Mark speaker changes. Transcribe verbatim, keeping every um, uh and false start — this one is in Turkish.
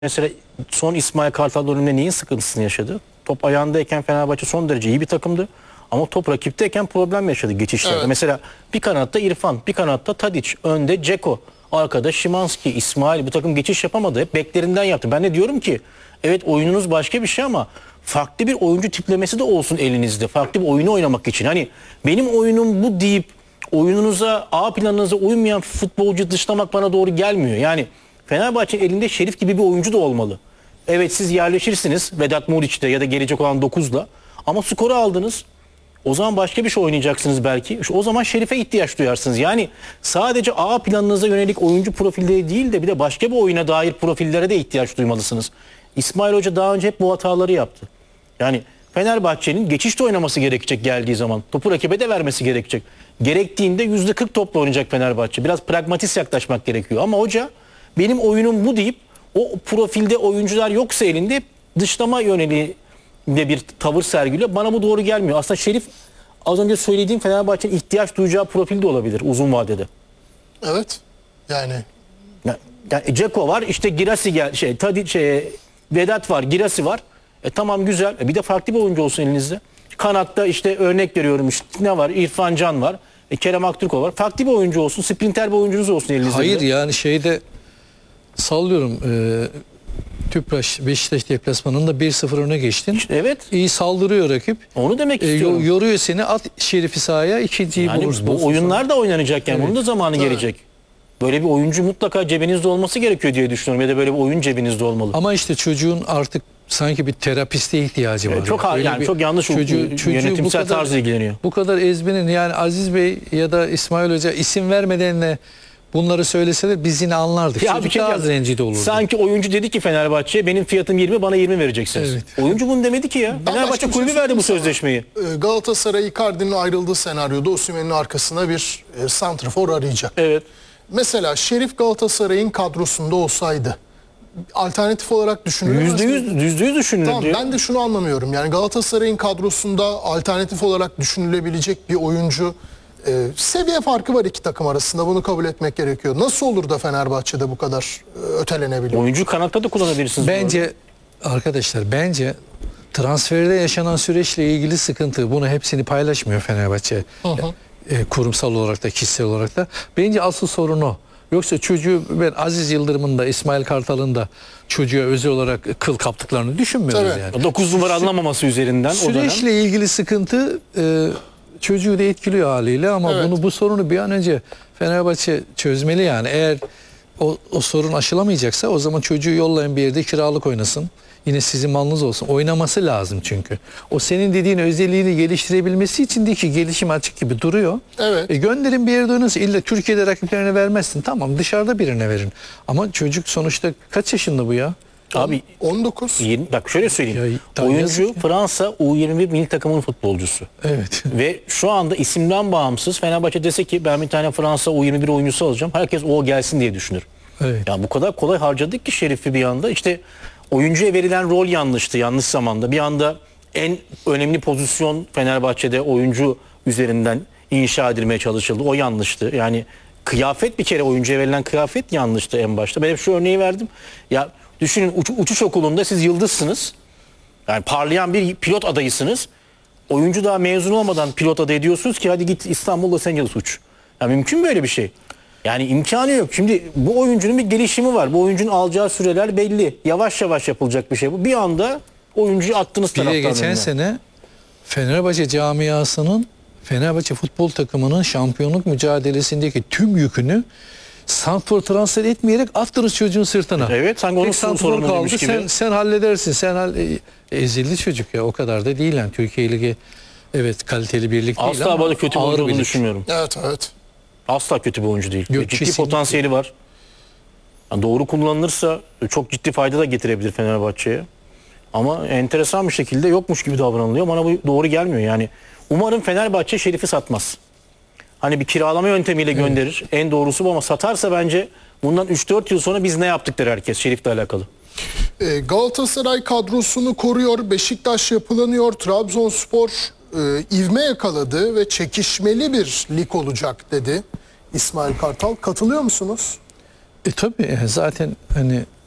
Speaker 1: Mesela son İsmail Kartal döneminde neyin sıkıntısını yaşadı? Top ayağındayken Fenerbahçe son derece iyi bir takımdı. Ama top rakipteyken problem yaşadı geçişlerde.
Speaker 2: Evet.
Speaker 1: Mesela bir kanatta İrfan, bir kanatta Tadic, önde Dzeko, arkada Szymański, İsmail. Bu takım geçiş yapamadı. Hep beklerinden yaptı. Ben de diyorum ki evet oyununuz başka bir şey ama farklı bir oyuncu tiplemesi de olsun elinizde. Farklı bir oyunu oynamak için. Hani benim oyunum bu deyip oyununuza, A planınıza uymayan futbolcu dışlamak bana doğru gelmiyor. Yani Fenerbahçe elinde Şerif gibi bir oyuncu da olmalı. Evet siz yerleşirsiniz Vedat Muriç'te ya da gelecek olan dokuzla ama skoru aldınız. O zaman başka bir şey oynayacaksınız belki. İşte o zaman Şerif'e ihtiyaç duyarsınız. Yani sadece A planınıza yönelik oyuncu profilleri değil de bir de başka bir oyuna dair profillere de ihtiyaç duymalısınız. İsmail Hoca daha önce hep bu hataları yaptı. Yani Fenerbahçe'nin geçişte oynaması gerekecek geldiği zaman. Topu rakibe de vermesi gerekecek. Gerektiğinde yüzde kırk topla oynayacak Fenerbahçe. Biraz pragmatist yaklaşmak gerekiyor. Ama hoca benim oyunum bu deyip o profilde oyuncular yoksa elinde dışlama yöneliği de bir tavır sergiliyor. Bana bu doğru gelmiyor. Aslında Şerif az önce söylediğim Fenerbahçe'nin ihtiyaç duyacağı profil de olabilir uzun vadede.
Speaker 2: Evet. Yani
Speaker 1: Yani, yani Dzeko var, işte Girassi gel şey Tadic şey, Vedat var, Girassi var. E tamam güzel. E bir de farklı bir oyuncu olsun elinizde. Kanatta işte örnek veriyorum işte ne var? İrfan Can var. E Kerem Aktürkoğlu var. Farklı bir oyuncu olsun, sprinter bir oyuncunuz olsun elinizde.
Speaker 3: Hayır
Speaker 1: de.
Speaker 3: yani şeyde sallıyorum e, Tüpraş Beşiktaş deplasmanında bir sıfır öne geçtin.
Speaker 1: İşte evet.
Speaker 3: İyi saldırıyor rakip.
Speaker 1: Onu demek
Speaker 3: E, yo-
Speaker 1: istiyorum.
Speaker 3: yoruyor seni, at Şerif'i sahaya, ikinciyi
Speaker 1: Yani
Speaker 3: bulursun.
Speaker 1: bu oyunlar da oynanacak yani.
Speaker 3: Evet.
Speaker 1: Bunun da zamanı
Speaker 2: Tabii.
Speaker 1: gelecek. Böyle bir oyuncu mutlaka cebinizde olması gerekiyor diye düşünüyorum. Ya da böyle bir oyun cebinizde olmalı.
Speaker 3: Ama işte çocuğun artık sanki bir terapiste ihtiyacı var.
Speaker 1: Evet, çok ha-
Speaker 3: Öyle
Speaker 1: yani
Speaker 3: bir-
Speaker 1: çok yanlış yönetimsel tarzla ilgileniyor.
Speaker 3: Bu kadar ezbenin yani Aziz Bey ya da İsmail Hoca isim vermeden de bunları söyleseler biz yine anlardık.
Speaker 1: Ya
Speaker 3: Çocuk
Speaker 1: bir şey
Speaker 3: daha
Speaker 1: diyeceğim.
Speaker 3: az rencide olurdu.
Speaker 1: Sanki oyuncu dedi ki Fenerbahçe benim fiyatım yirmi bana yirmi vereceksiniz.
Speaker 3: Evet.
Speaker 1: Oyuncu bunu demedi ki ya.
Speaker 2: Ben başka
Speaker 1: Fenerbahçe
Speaker 2: bir şey
Speaker 1: kulübü verdi bu
Speaker 2: söyleyeyim sana.
Speaker 1: sözleşmeyi.
Speaker 2: e, Galatasaray Icardi'nin ayrıldığı senaryoda Osimhen'in arkasına bir e, santrafor arayacak.
Speaker 1: Evet.
Speaker 2: Mesela Şerif Galatasaray'ın kadrosunda olsaydı alternatif olarak düşünülür
Speaker 1: Yüzde yüz, yüzde yüz düşünülür
Speaker 2: Tamam,
Speaker 1: diyor.
Speaker 2: ben de şunu anlamıyorum. Yani Galatasaray'ın kadrosunda alternatif olarak düşünülebilecek bir oyuncu, e, seviye farkı var iki takım arasında. Bunu kabul etmek gerekiyor. Nasıl olur da Fenerbahçe'de bu kadar e, ötelenebiliyor?
Speaker 1: Oyuncu kanatta da kullanabilirsiniz. bu arada.
Speaker 3: Bence arkadaşlar bence transferde yaşanan süreçle ilgili sıkıntı, bunu hepsini paylaşmıyor Fenerbahçe.
Speaker 2: Hı hı.
Speaker 3: E, kurumsal olarak da kişisel olarak da. Bence asıl sorun o. Yoksa çocuğu ben Aziz Yıldırım'ın da İsmail Kartal'ın da çocuğa özel olarak kıl kaptıklarını düşünmüyoruz
Speaker 2: Tabii.
Speaker 3: yani.
Speaker 1: dokuz numara anlamaması üzerinden o dönem.
Speaker 3: Süreçle ilgili sıkıntı e, çocuğu da etkiliyor haliyle ama
Speaker 2: Evet.
Speaker 3: bunu bu sorunu bir an önce Fenerbahçe çözmeli yani. Eğer o, o sorun aşılamayacaksa o zaman çocuğu yollayın bir yerde kiralık oynasın. Yine sizin malınız olsun. Oynaması lazım çünkü. O senin dediğin özelliğini geliştirebilmesi için de ki gelişim açık gibi duruyor.
Speaker 2: Evet.
Speaker 3: E gönderin bir yerde oynasın. İlla Türkiye'de rakiplerine vermezsin. Tamam dışarıda birine verin. Ama çocuk sonuçta kaç yaşında bu ya?
Speaker 1: Abi
Speaker 2: on dokuz.
Speaker 1: yirmi bak şöyle söyleyeyim.
Speaker 3: Ya, daha
Speaker 1: Oyuncu
Speaker 3: yazık ya.
Speaker 1: Fransa U yirmi bir milli takımının futbolcusu.
Speaker 3: Evet.
Speaker 1: Ve şu anda isimden bağımsız Fenerbahçe dese ki ben bir tane Fransa U yirmi bir oyuncusu alacağım. Herkes o gelsin diye düşünür.
Speaker 3: Evet.
Speaker 1: Yani bu kadar kolay harcadık ki Şerif'i bir anda. İşte oyuncuya verilen rol yanlıştı yanlış zamanda. Bir anda en önemli pozisyon Fenerbahçe'de oyuncu üzerinden inşa edilmeye çalışıldı. O yanlıştı. Yani kıyafet bir kere oyuncuya verilen kıyafet yanlıştı en başta. Ben hep şu örneği verdim. Ya düşünün uç- uçuş okulunda siz yıldızsınız. Yani parlayan bir pilot adayısınız. Oyuncu daha mezun olmadan pilot adayı diyorsunuz ki hadi git İstanbul Los Angeles uç. Ya mümkün mü böyle bir şey? Yani imkanı yok. Şimdi bu oyuncunun bir gelişimi var. Bu oyuncunun alacağı süreler belli. Yavaş yavaş yapılacak bir şey bu. Bir anda oyuncuyu attınız
Speaker 3: Bir de
Speaker 1: taraftarlarına.
Speaker 3: geçen sene Fenerbahçe camiasının Fenerbahçe futbol takımının şampiyonluk mücadelesindeki tüm yükünü santrfor transfer etmeyerek attınız çocuğun sırtına.
Speaker 1: Evet, sanki onun
Speaker 3: Tek santrfor
Speaker 1: sorumluymuş
Speaker 3: kaldı.
Speaker 1: gibi.
Speaker 3: Sen, sen halledersin. Sen hall- e, ezildi çocuk ya. O kadar da değil yani. Türkiye Ligi evet kaliteli bir lig değil
Speaker 1: Asla
Speaker 3: ama
Speaker 1: böyle kötü bir
Speaker 3: ağır
Speaker 1: oyuncu olduğunu
Speaker 3: lig.
Speaker 1: düşünmüyorum.
Speaker 2: Evet, evet.
Speaker 1: Asla kötü bir oyuncu değil.
Speaker 3: Yok,
Speaker 1: ciddi
Speaker 3: kesinlikle.
Speaker 1: potansiyeli var. Yani doğru kullanılırsa çok ciddi fayda da getirebilir Fenerbahçe'ye. Ama enteresan bir şekilde yokmuş gibi davranılıyor. Bana bu doğru gelmiyor. Yani umarım Fenerbahçe Şerif'i satmaz. Hani bir kiralama yöntemiyle gönderir. En doğrusu bu ama satarsa bence bundan üç dört yıl sonra biz ne yaptık der herkes Şerif'le alakalı.
Speaker 2: E, Galatasaray kadrosunu koruyor. Beşiktaş yapılanıyor. Trabzonspor e, ivme yakaladı ve çekişmeli bir lig olacak dedi İsmail Kartal. Katılıyor musunuz?
Speaker 3: E tabii yani zaten hani